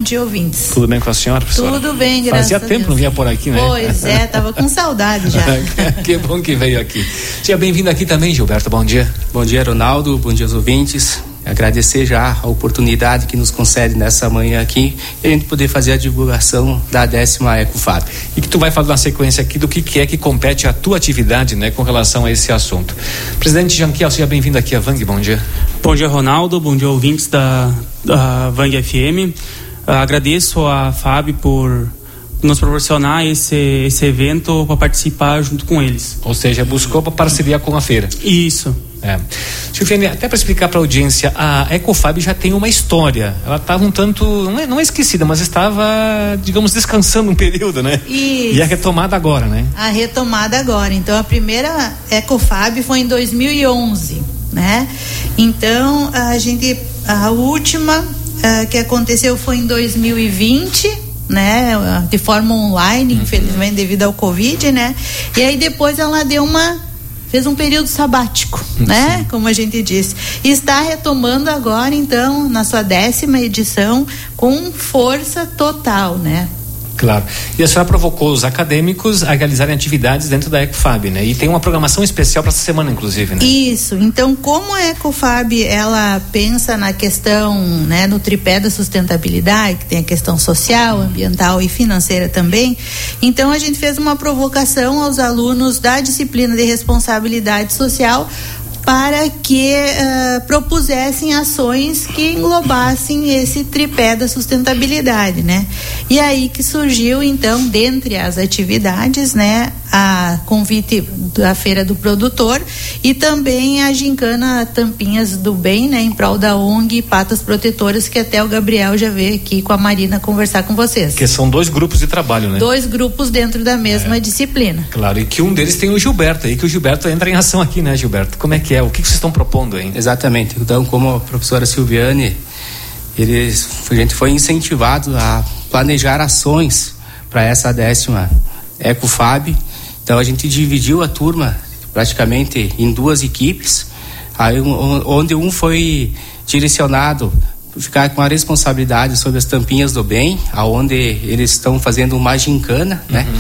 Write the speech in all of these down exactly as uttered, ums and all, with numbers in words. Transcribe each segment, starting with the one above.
De ouvintes. Tudo bem com a senhora, professora? Tudo bem, graças Fazia a Deus. tempo não vinha por aqui, né? Pois é, tava com saudade já. Que bom que veio aqui. Seja bem-vindo aqui também, Gilberto, bom dia. Bom dia, Ronaldo, bom dia aos ouvintes. Agradecer já a oportunidade que nos concede nessa manhã aqui e a gente poder fazer a divulgação da décima Ecofab. E que tu vai falar na sequência aqui do que, que é que compete a tua atividade, né, com relação a esse assunto. Presidente Janquiel, seja bem-vindo aqui à Vang, bom dia. Bom dia, Ronaldo, bom dia, ouvintes da, da Vang F M. Uh, agradeço a F A B por nos proporcionar esse, esse evento para participar junto com eles. Ou seja, buscou para parceria com a feira. Isso. É. Silviane, até para explicar para a audiência, a Ecofab já tem uma história. Ela estava um tanto, não é, não é esquecida, mas estava, digamos, descansando um período, né? Isso. E a retomada agora, né? A retomada agora. Então, a primeira Ecofab foi em dois mil e onze, né? Então, a gente, a última uh, que aconteceu foi em dois mil e vinte, né? De forma online, uhum. Infelizmente, devido ao Covid, né? E aí depois ela deu uma fez um período sabático, sim, né? Como a gente disse. E está retomando agora, então, na sua décima edição, com força total, né? Claro. E a senhora provocou os acadêmicos a realizarem atividades dentro da Ecofab, né? E tem uma programação especial para essa semana, inclusive, né? Isso. Então, como a Ecofab, ela pensa na questão, né, no tripé da sustentabilidade, que tem a questão social, ambiental e financeira também, então a gente fez uma provocação aos alunos da disciplina de responsabilidade social para que uh, propusessem ações que englobassem esse tripé da sustentabilidade, né? E aí que surgiu, então, dentre as atividades, né, a convite da Feira do Produtor e também a gincana Tampinhas do Bem, né, em prol da O N G Patas Protetoras, que até o Gabriel já veio aqui com a Marina conversar com vocês. Que são dois grupos de trabalho, né? Dois grupos dentro da mesma é. disciplina. Claro, e que um deles tem o Gilberto aí, que o Gilberto entra em ação aqui, né, Gilberto? Como é que é? O que vocês estão propondo aí? Exatamente. Então, como a professora Silviane, eles, a gente foi incentivado a planejar ações para essa décima Ecofab. Então, a gente dividiu a turma praticamente em duas equipes, aí, onde um foi direcionado ficar com a responsabilidade sobre as tampinhas do bem, aonde eles estão fazendo uma gincana, uhum. né?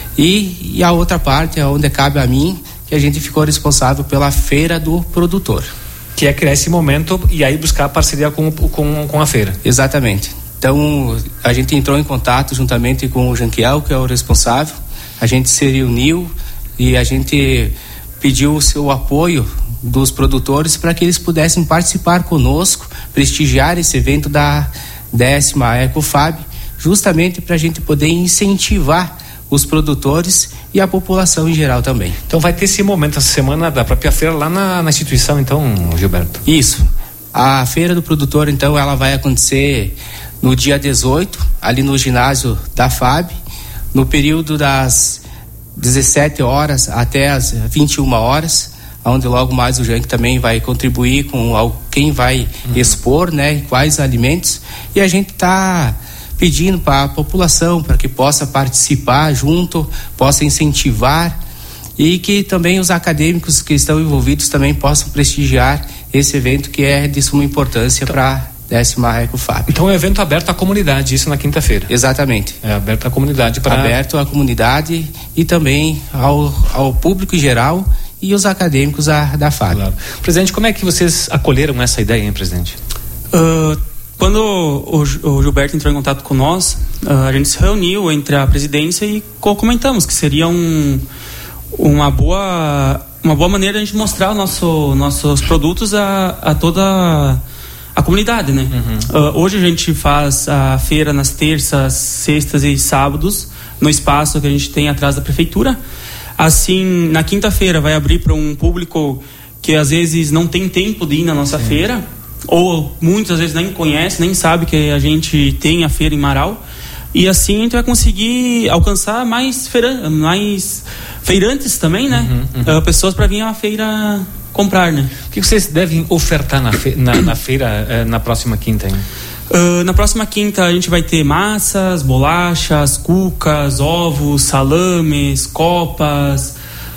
E, e a outra parte, onde cabe a mim, que a gente ficou responsável pela Feira do Produtor. Que é criar esse momento e aí buscar parceria com, com, com a feira. Exatamente. Então, a gente entrou em contato juntamente com o Janquiel, que é o responsável, a gente se reuniu e a gente pediu o seu apoio dos produtores para que eles pudessem participar conosco, prestigiar esse evento da décima Ecofab, justamente para a gente poder incentivar os produtores e a população em geral também. Então vai ter esse momento essa semana da própria feira lá na, na instituição, então, Gilberto? Isso. A Feira do Produtor, então, ela vai acontecer no dia dezoito, ali no ginásio da F A B, no período das dezessete horas até as vinte e uma horas, onde logo mais o Janque também vai contribuir com quem vai uhum. expor, né, quais alimentos, e a gente está pedindo para a população para que possa participar junto, possa incentivar e que também os acadêmicos que estão envolvidos também possam prestigiar esse evento que é de suma importância então, para a décima Ecofab. Então é um evento aberto à comunidade, isso na quinta-feira? Exatamente. É aberto à comunidade para... Aberto à comunidade e também ao, ao público em geral e os acadêmicos da, da F A B. Claro. Presidente, como é que vocês acolheram essa ideia, hein, presidente? Uh... Quando o, o Gilberto entrou em contato com nós, a gente se reuniu entre a presidência e comentamos que seria um, uma, boa, uma boa maneira de a gente mostrar nosso, nossos produtos a, a toda a comunidade, né? Uhum. Uh, hoje a gente faz a feira nas terças, sextas e sábados, no espaço que a gente tem atrás da prefeitura. Assim, na quinta-feira vai abrir para um público que às vezes não tem tempo de ir na nossa Sim. feira, ou muitas vezes nem conhece, nem sabe que a gente tem a feira em Marau, e assim a gente vai conseguir alcançar mais, feira, mais feirantes também, né? Uhum, uhum. Uh, pessoas para vir à feira comprar, né? O que vocês devem ofertar na, fe- na, na feira uh, na próxima quinta, hein? Uh, na próxima quinta a gente vai ter massas, bolachas, cucas, ovos, salames, copas,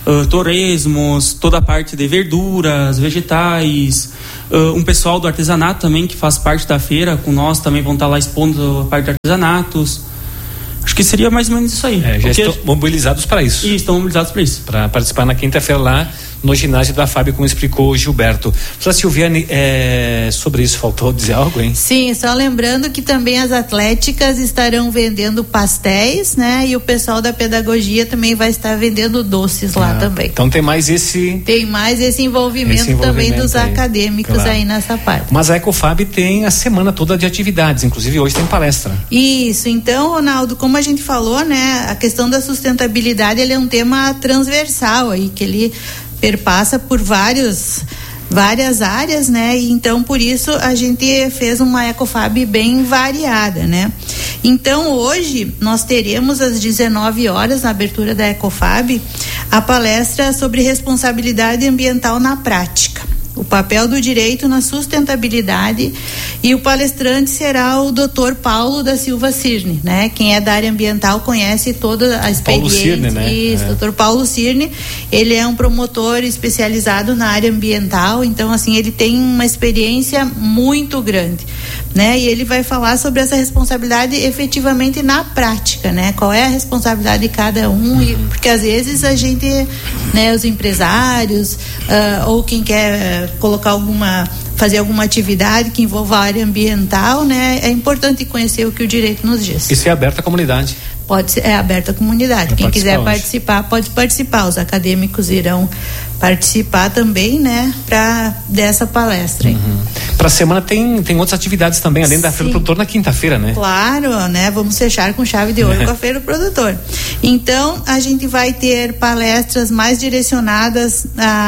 uh, torresmos, toda a parte de verduras, vegetais, uh, um pessoal do artesanato também que faz parte da feira com nós, também vão estar lá expondo a parte de artesanatos. Acho que seria mais ou menos isso aí. É, já estão mobilizados para isso. E estão mobilizados para isso. Para participar na quinta-feira lá no ginásio da F A B, como explicou o Gilberto. Professora Silviane, é, sobre isso faltou dizer algo, hein? Sim, só lembrando que também as atléticas estarão vendendo pastéis, né? E o pessoal da pedagogia também vai estar vendendo doces lá ah, também. Então tem mais esse... Tem mais esse envolvimento, esse envolvimento também dos aí, acadêmicos claro. Aí nessa parte. Mas a Ecofab tem a semana toda de atividades, inclusive hoje tem palestra. Isso, então, Ronaldo, como a gente falou, né? A questão da sustentabilidade, ele é um tema transversal aí, que ele perpassa por vários, várias áreas, né? E então, por isso, a gente fez uma Ecofab bem variada, né? Então, hoje, nós teremos às dezenove horas, na abertura da Ecofab, a palestra sobre responsabilidade ambiental na prática. O papel do direito na sustentabilidade, e o palestrante será o doutor Paulo da Silva Cirne, né? Quem é da área ambiental conhece toda a experiência. Paulo Cirne, né? Isso, é. doutor Paulo Cirne, ele é um promotor especializado na área ambiental, então assim, ele tem uma experiência muito grande, né? E ele vai falar sobre essa responsabilidade efetivamente na prática, né? Qual é a responsabilidade de cada um, uhum. e, porque às vezes a gente, né, os empresários, uh, ou quem quer uh, colocar alguma, fazer alguma atividade que envolva a área ambiental, né? É importante conhecer o que o direito nos diz. Isso é aberto à comunidade. Pode ser, é aberto à comunidade. Quem quiser hoje. participar, pode participar. Os acadêmicos irão participar também, né, para dessa palestra. Uhum. Para a semana tem tem outras atividades também, além Sim. da Feira do Produtor na quinta-feira, né? Claro, né? Vamos fechar com chave de ouro com a Feira do Produtor. Então, a gente vai ter palestras mais direcionadas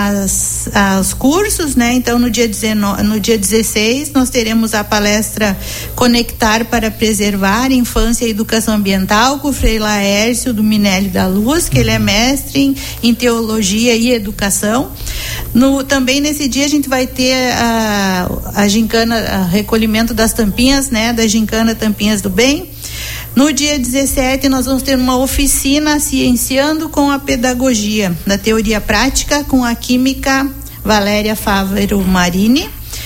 às, aos cursos, né? Então, no dia dezenove, no dia dezesseis, nós teremos a palestra Conectar para Preservar Infância e Educação Ambiental, com o Frei Laércio do Minelli da Luz, que ele é mestre em, em Teologia e Educação. No, também nesse dia a gente vai ter a, a gincana, a recolhimento das tampinhas, né, da gincana Tampinhas do Bem. No dia dezessete nós vamos ter uma oficina Cienciando com a Pedagogia, da teoria prática, com a química Valéria Fávero Marini.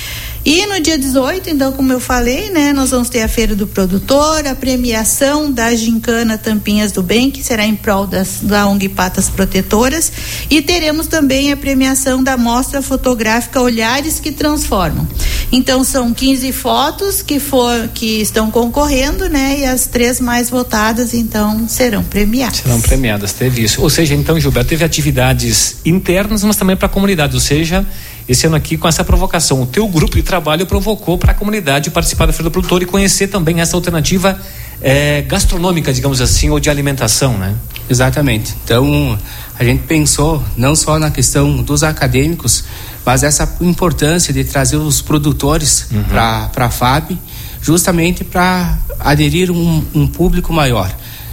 E no dia dezoito, então, como eu falei, né, nós vamos ter a Feira do Produtor, a premiação da gincana Tampinhas do Bem, que será em prol das, da O N G Patas Protetoras, e teremos também a premiação da mostra fotográfica Olhares que Transformam. Então, são quinze fotos que, for, que estão concorrendo, né, e as três mais votadas, então, serão premiadas. Serão premiadas, teve isso. Ou seja, então, Gilberto, teve atividades internas, mas também para a comunidade, ou seja, esse ano aqui com essa provocação, o teu grupo de trabalho provocou para a comunidade participar da Feira do Produtor e conhecer também essa alternativa é, gastronômica, digamos assim, ou de alimentação, né? Exatamente. Então, a gente pensou não só na questão dos acadêmicos, mas essa importância de trazer os produtores uhum. para a F A B, justamente para aderir um, um público maior.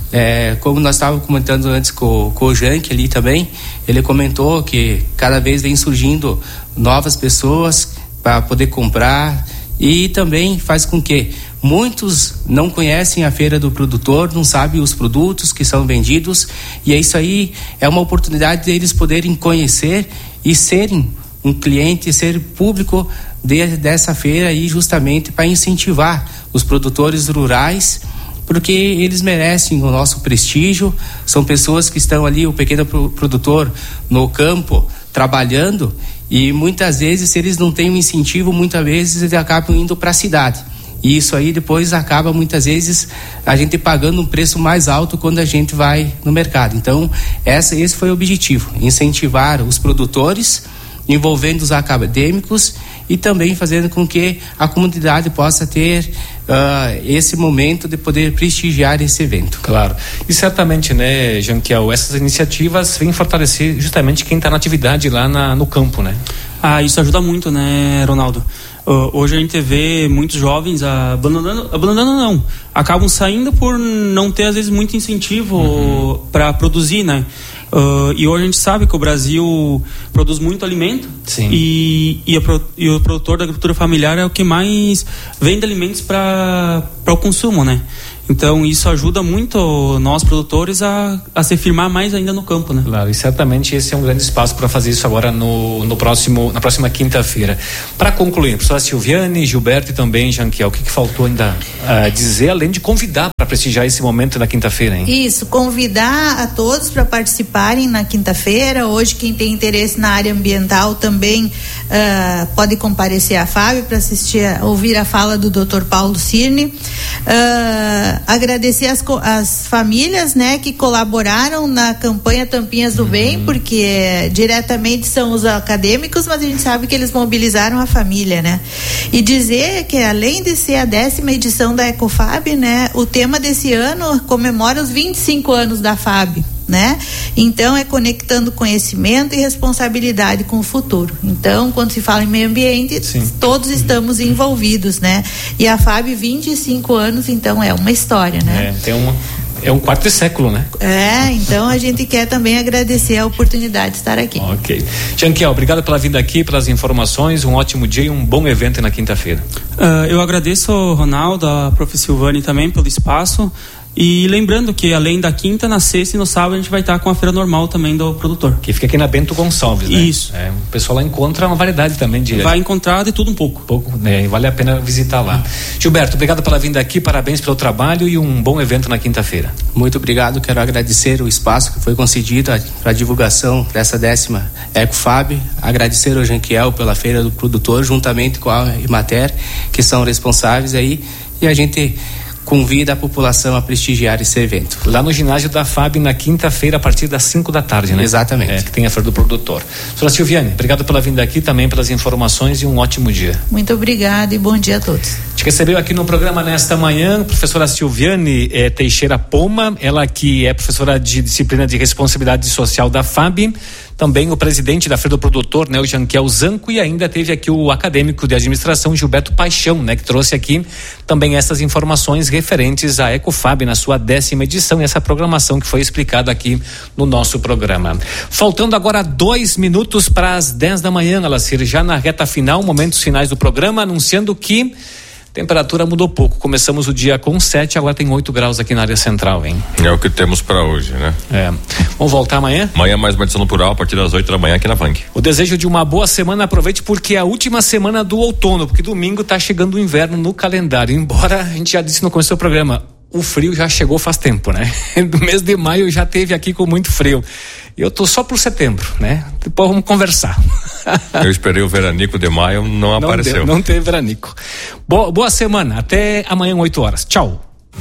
É, como nós estávamos comentando antes com, com o Jank ali também, ele comentou que cada vez vem surgindo novas pessoas para poder comprar, e também faz com que muitos não conhecem a Feira do Produtor, não sabem os produtos que são vendidos, e isso aí é uma oportunidade deles poderem conhecer e serem um cliente, ser público de, dessa feira aí, justamente para incentivar os produtores rurais, porque eles merecem o nosso prestígio. São pessoas que estão ali, o pequeno produtor no campo, trabalhando, e muitas vezes, se eles não têm um incentivo, muitas vezes eles acabam indo para a cidade, e isso aí depois acaba muitas vezes a gente pagando um preço mais alto quando a gente vai no mercado. Então essa, esse foi o objetivo, incentivar os produtores, envolvendo os acadêmicos, e também fazendo com que a comunidade possa ter uh, esse momento de poder prestigiar esse evento. Claro. E certamente, né, Janquiel, essas iniciativas vêm fortalecer justamente quem está na atividade lá na, no campo, né? Ah, isso ajuda muito, né, Ronaldo? Uh, hoje a gente vê muitos jovens abandonando, abandonando não, acabam saindo por não ter às vezes muito incentivo uhum. para produzir, né? Uh, e hoje a gente sabe que o Brasil produz muito alimento. Sim. E, e, a, e o produtor da agricultura familiar é o que mais vende alimentos para o consumo, né? Então isso ajuda muito nós produtores a, a se firmar mais ainda no campo, né? Claro, e certamente esse é um grande espaço para fazer isso agora no, no próximo, na próxima quinta-feira. Para concluir, professora Silviane, Gilberto e também Janquiel, o que, que faltou ainda uh, dizer, além de convidar para prestigiar esse momento na quinta-feira, hein? Isso, convidar a todos para participarem na quinta-feira. Hoje quem tem interesse na área ambiental também uh, pode comparecer à F A B para assistir, a, ouvir a fala do doutor Paulo Cirne. Uh, agradecer as, as famílias, né, que colaboraram na campanha Tampinhas do uhum. Bem, porque é, diretamente são os acadêmicos, mas a gente sabe que eles mobilizaram a família, né? E dizer que além de ser a décima edição da Ecofab, né, o tema desse ano comemora os vinte e cinco anos da F A B, né? Então é conectando conhecimento e responsabilidade com o futuro. Então, quando se fala em meio ambiente, Sim. todos estamos envolvidos, né? E a F A B, vinte e cinco anos, então é uma história, né? É, tem um É um quarto de século, né? É, então a gente quer também agradecer a oportunidade de estar aqui. Ok. Janquiel, obrigado pela vinda aqui, pelas informações, um ótimo dia e um bom evento na quinta-feira. Uh, eu agradeço ao Ronaldo, a prof Silvane também pelo espaço. E lembrando que além da quinta, na sexta e no sábado a gente vai estar com a feira normal também do produtor. Que fica aqui na Bento Gonçalves, né? Isso. É, o pessoal lá encontra uma variedade também de... Vai encontrar de tudo um pouco. Pouco, né? E vale a pena visitar lá. Hum. Gilberto, obrigado pela vinda aqui, parabéns pelo trabalho e um bom evento na quinta-feira. Muito obrigado, quero agradecer o espaço que foi concedido para a divulgação dessa décima Ecofab, agradecer ao Janquiel pela feira do produtor, juntamente com a Imater, que são responsáveis aí, e a gente convida a população a prestigiar esse evento. Lá no ginásio da F A B na quinta-feira a partir das cinco da tarde, né? Exatamente. É, que tem a feira do produtor. Senhora Silviane, obrigado pela vinda aqui também, pelas informações e um ótimo dia. Muito obrigada e bom dia a todos. A gente recebeu aqui no programa nesta manhã a professora Silviane eh, Teixeira Poma, ela que é professora de disciplina de responsabilidade social da F A B, também o presidente da Feira do Produtor, né, o Janquiel Zanco, e ainda teve aqui o acadêmico de administração Gilberto Paixão, né, que trouxe aqui também essas informações referentes à Ecofab na sua décima edição e essa programação que foi explicada aqui no nosso programa. Faltando agora dois minutos para as dez da manhã, Alacir, já na reta final, momentos finais do programa, anunciando que temperatura mudou pouco. Começamos o dia com sete, agora tem oito graus aqui na área central, hein? É o que temos para hoje, né? É. Vamos voltar amanhã? Amanhã mais uma edição no Plural, a partir das oito da manhã aqui na Vang. O desejo de uma boa semana, aproveite porque é a última semana do outono, porque domingo tá chegando o inverno no calendário. Embora a gente já disse no começo do programa, o frio já chegou faz tempo, né? No mês de maio já teve aqui com muito frio. E eu tô só pro setembro, né? Depois vamos conversar. Eu esperei o veranico de maio, não, não apareceu. Deu, não teve veranico. Boa, boa semana, até amanhã oito horas. Tchau.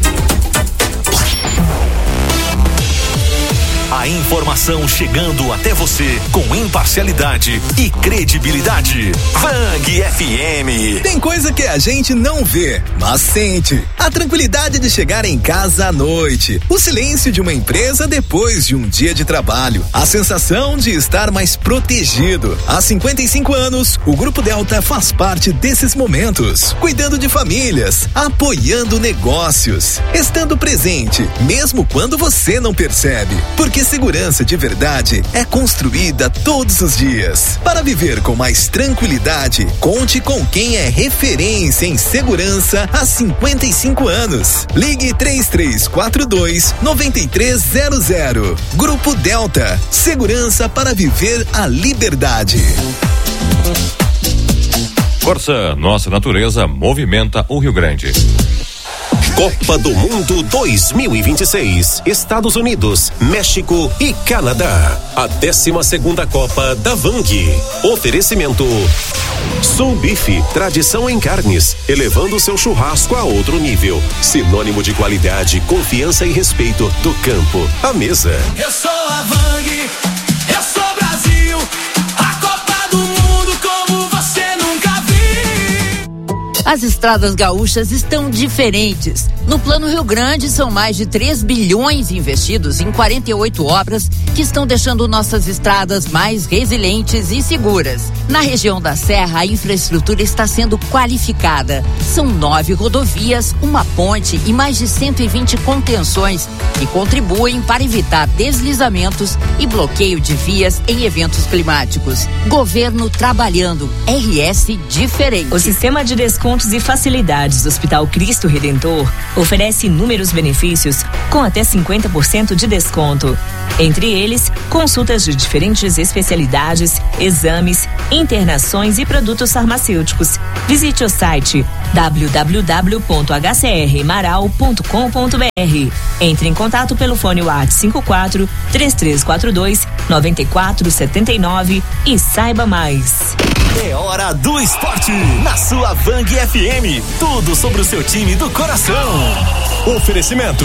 A informação chegando até você com imparcialidade e credibilidade. Vang F M. Tem coisa que a gente não vê, mas sente. A tranquilidade de chegar em casa à noite. O silêncio de uma empresa depois de um dia de trabalho. A sensação de estar mais protegido. Há cinquenta e cinco anos, o Grupo Delta faz parte desses momentos. Cuidando de famílias, apoiando negócios, estando presente, mesmo quando você não percebe. Porque segurança de verdade é construída todos os dias. Para viver com mais tranquilidade, conte com quem é referência em segurança há cinquenta e cinco anos. Ligue três três quatro dois, nove três zero zero. Grupo Delta, segurança para viver a liberdade. Força, nossa natureza movimenta o Rio Grande. Copa do Mundo dois mil e vinte e seis, Estados Unidos, México e Canadá. A décima segunda Copa da Vang. Oferecimento Sul Bife, tradição em carnes, elevando seu churrasco a outro nível. Sinônimo de qualidade, confiança e respeito do campo à mesa. Eu sou a Vang, eu sou Brasil, a Copa do Mundo como você nunca viu. As estradas gaúchas estão diferentes. No Plano Rio Grande, são mais de três bilhões investidos em quarenta e oito obras que estão deixando nossas estradas mais resilientes e seguras. Na região da Serra, a infraestrutura está sendo qualificada. São nove rodovias, uma ponte e mais de cento e vinte contenções que contribuem para evitar deslizamentos e bloqueio de vias em eventos climáticos. Governo trabalhando. R S diferente. O sistema de descontos e facilidades do Hospital Cristo Redentor oferece inúmeros benefícios com até cinquenta por cento de desconto. Entre eles, consultas de diferentes especialidades, exames, internações e produtos farmacêuticos. Visite o site w w w ponto h c r maral ponto com ponto b r. Entre em contato pelo fone WhatsApp cinco quatro, três três quatro dois, nove quatro sete nove e saiba mais. É hora do esporte na sua Vang F M. Tudo sobre o seu time do coração. Oferecimento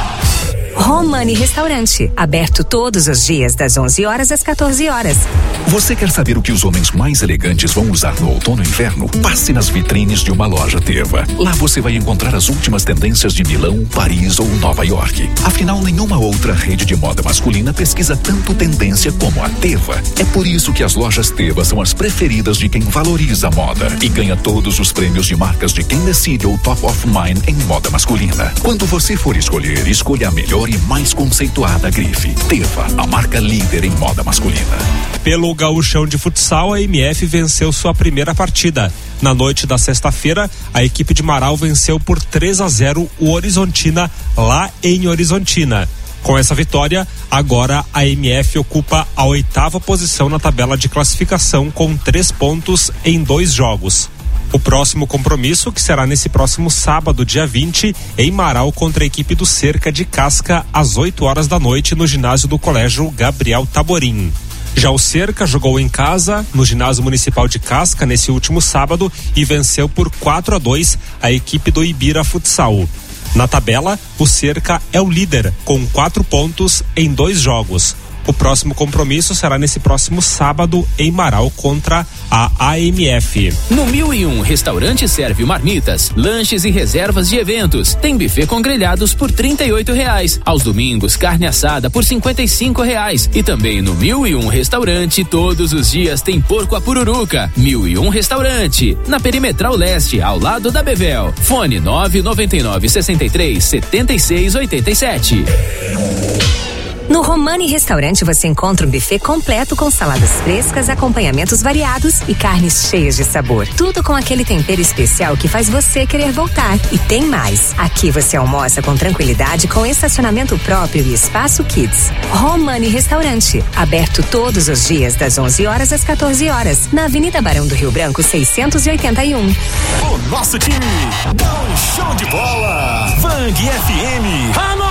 Romani Restaurante, aberto todos os dias das onze horas às quatorze horas. Você quer saber o que os homens mais elegantes vão usar no outono e inverno? Passe nas vitrines de uma loja Teva. Lá você vai encontrar as últimas tendências de Milão, Paris ou Nova York. Afinal, nenhuma outra rede de moda masculina pesquisa tanto tendência como a Teva. É por isso que as lojas Teva são as preferidas de quem valoriza a moda e ganha todos os prêmios de marcas de quem decide o Top of Mind em moda masculina. Quando você for escolher, escolha a melhor e mais conceituada grife. Teva, a marca líder em moda masculina. Pelo Gauchão de Futsal, a M F venceu sua primeira partida. Na noite da sexta-feira, a equipe de Marau venceu por três a zero o Horizontina, lá em Horizontina. Com essa vitória, agora a M F ocupa a oitava posição na tabela de classificação com três pontos em dois jogos. O próximo compromisso, que será nesse próximo sábado, dia vinte, em Marau, contra a equipe do Cerca de Casca, às oito horas da noite, no ginásio do Colégio Gabriel Taborim. Já o Cerca jogou em casa, no ginásio municipal de Casca, nesse último sábado, e venceu por quatro a dois a equipe do Ibira Futsal. Na tabela, o Cerca é o líder, com quatro pontos em dois jogos. O próximo compromisso será nesse próximo sábado em Marau contra a A M F. No mil e um Restaurante serve marmitas, lanches e reservas de eventos. Tem buffet com grelhados por trinta e oito reais. Aos domingos, carne assada por cinquenta e cinco reais. E também no mil e um Restaurante, todos os dias tem porco à pururuca. mil e um Restaurante, na Perimetral Leste, ao lado da Bevel. Fone nove nove nove, sessenta e três, setenta e seis, oitenta e sete. No Romani Restaurante você encontra um buffet completo com saladas frescas, acompanhamentos variados e carnes cheias de sabor. Tudo com aquele tempero especial que faz você querer voltar. E tem mais. Aqui você almoça com tranquilidade, com estacionamento próprio e espaço kids. Romani Restaurante, aberto todos os dias das onze horas às quatorze horas, na Avenida Barão do Rio Branco seiscentos e oitenta e um. O nosso time dá um show de bola. Vang F M.